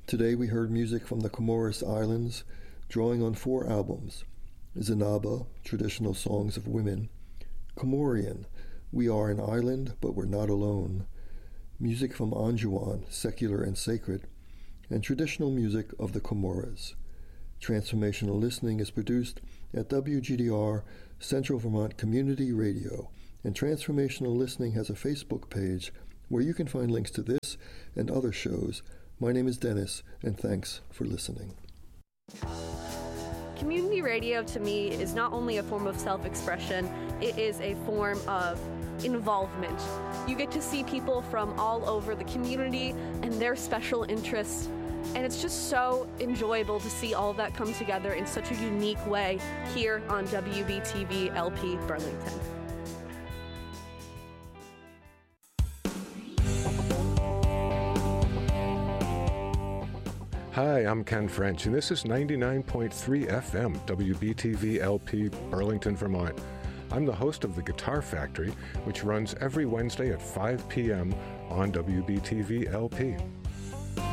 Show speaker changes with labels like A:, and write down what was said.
A: Today we heard music from the Comoros Islands, drawing on 4 albums: Zinaba, Traditional Songs of Women; Comorian, We Are an Island, But We're Not Alone; music from Anjouan, Secular and Sacred; and traditional music of the Comoros. Transformational Listening is produced at WGDR, Central Vermont Community Radio, and Transformational Listening has a Facebook page where you can find links to this and other shows. My name is Dennis, and thanks for listening.
B: Community radio to me is not only a form of self-expression, it is a form of involvement. You get to see people from all over the community and their special interests, and it's just so enjoyable to see all of that come together in such a unique way here on WBTV LP Burlington.
C: Hi, I'm Ken French, and this is 99.3 FM, WBTV LP, Burlington, Vermont. I'm the host of The Guitar Factory, which runs every Wednesday at 5 p.m. on WBTV LP.